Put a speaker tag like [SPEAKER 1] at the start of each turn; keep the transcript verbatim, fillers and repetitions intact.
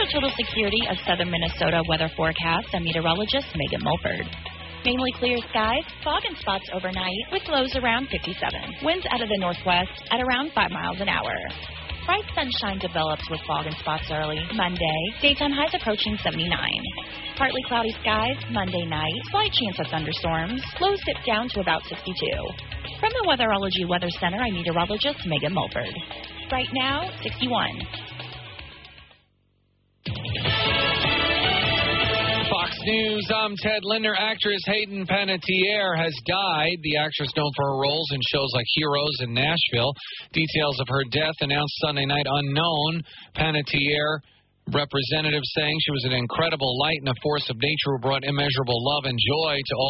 [SPEAKER 1] Metro Total Security of Southern Minnesota weather forecast. I'm meteorologist Megan Mulford. Mainly clear skies, fog and spots overnight with lows around fifty-seven. Winds out of the northwest at around five miles an hour. Bright sunshine develops with fog and spots early. Monday, daytime highs approaching seventy-nine. Partly cloudy skies Monday night. Slight chance of thunderstorms. Lows dip down to about sixty-two. From the Weatherology Weather Center, I'm meteorologist Megan Mulford. Right now, sixty-one.
[SPEAKER 2] Fox News, I'm Ted Linder. Actress Hayden Panettiere has died. The actress known for her roles in shows like Heroes and Nashville. Details of her death announced Sunday night unknown. Panettiere, representatives saying she was an incredible light and a force of nature who brought immeasurable love and joy to all